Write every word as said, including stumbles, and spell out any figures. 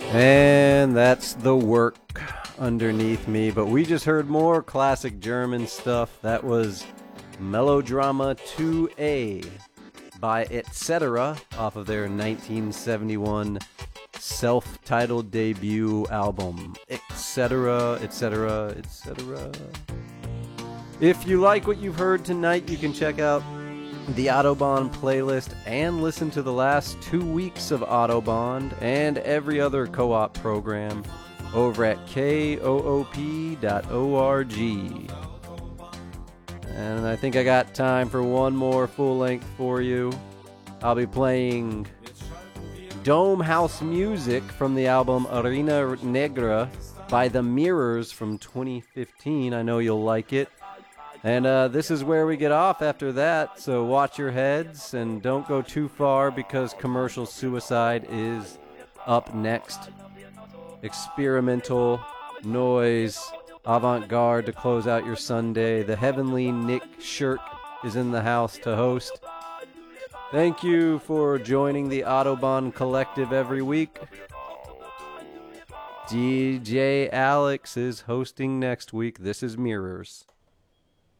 And that's the work underneath me. But we just heard more classic German stuff. That was Melodrama two A by Etc. off of their nineteen seventy-one self-titled debut album. Etc., etc., et cetera. If you like what you've heard tonight, you can check out the Autobahn playlist and listen to the last two weeks of Autobahn and every other co-op program over at koop dot org. And I think I got time for one more full length for you. I'll be playing Dome House music from the album Arena Negra by The Mirrors from twenty fifteen. I know you'll like it. And uh, this is where we get off after that, so watch your heads and don't go too far because Commercial Suicide is up next. Experimental noise, avant-garde to close out your Sunday. The heavenly Nick Shirk is in the house to host. Thank you for joining the Autobahn Collective every week. D J Alex is hosting next week. This is Mirrors.